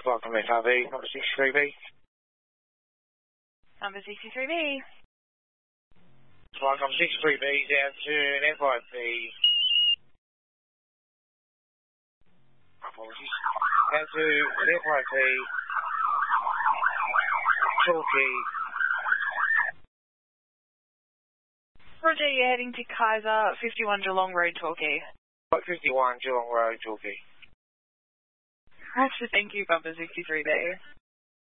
Welcome FRV, number 63B. Number 63B. Welcome 63B down to an FIV. Apologies. Down to an FIV. Torquay. Roger, you're heading to Kaiser, 51 Geelong Road, Torquay. 51 Geelong Road, Torquay. Thank you, Bumper 63B.